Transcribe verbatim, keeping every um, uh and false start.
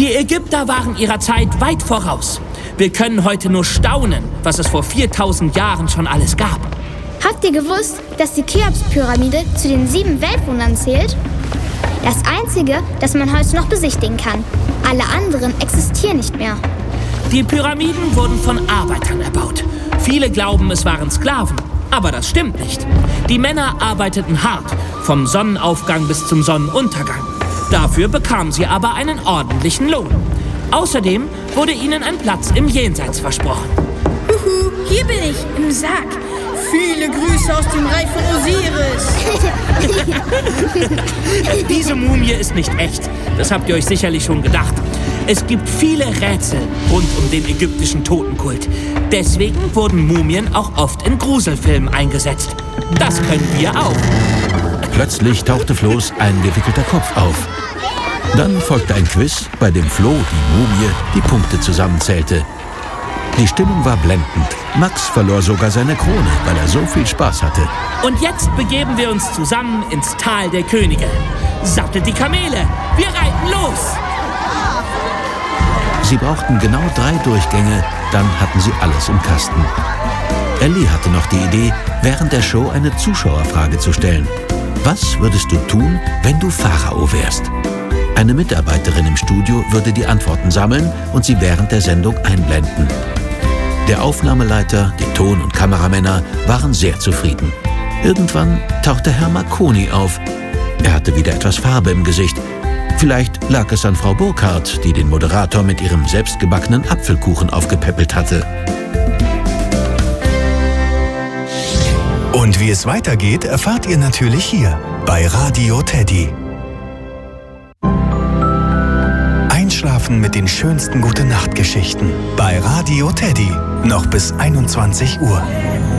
Die Ägypter waren ihrer Zeit weit voraus. Wir können heute nur staunen, was es vor viertausend Jahren schon alles gab. Habt ihr gewusst, dass die Cheops-Pyramide zu den sieben Weltwundern zählt? Das einzige, das man heute noch besichtigen kann. Alle anderen existieren nicht mehr. Die Pyramiden wurden von Arbeitern erbaut. Viele glauben, es waren Sklaven. Aber das stimmt nicht. Die Männer arbeiteten hart, vom Sonnenaufgang bis zum Sonnenuntergang. Dafür bekamen sie aber einen ordentlichen Lohn. Außerdem wurde ihnen ein Platz im Jenseits versprochen. Huhu, hier bin ich, im Sarg. Viele Grüße aus dem Reich von Osiris. Diese Mumie ist nicht echt. Das habt ihr euch sicherlich schon gedacht. Es gibt viele Rätsel rund um den ägyptischen Totenkult. Deswegen wurden Mumien auch oft in Gruselfilmen eingesetzt. Das können wir auch. Plötzlich tauchte Flo's eingewickelter Kopf auf. Dann folgte ein Quiz, bei dem Flo, die Mumie, die Punkte zusammenzählte. Die Stimmung war blendend. Max verlor sogar seine Krone, weil er so viel Spaß hatte. Und jetzt begeben wir uns zusammen ins Tal der Könige. Sattelt die Kamele, wir reiten los! Sie brauchten genau drei Durchgänge, dann hatten sie alles im Kasten. Ellie hatte noch die Idee, während der Show eine Zuschauerfrage zu stellen. Was würdest du tun, wenn du Pharao wärst? Eine Mitarbeiterin im Studio würde die Antworten sammeln und sie während der Sendung einblenden. Der Aufnahmeleiter, die Ton- und Kameramänner waren sehr zufrieden. Irgendwann tauchte Herr Marconi auf. Er hatte wieder etwas Farbe im Gesicht. Vielleicht lag es an Frau Burkhardt, die den Moderator mit ihrem selbstgebackenen Apfelkuchen aufgepäppelt hatte. Und wie es weitergeht, erfahrt ihr natürlich hier bei Radio Teddy. Einschlafen mit den schönsten Gute-Nacht-Geschichten bei Radio Teddy. Noch bis einundzwanzig Uhr.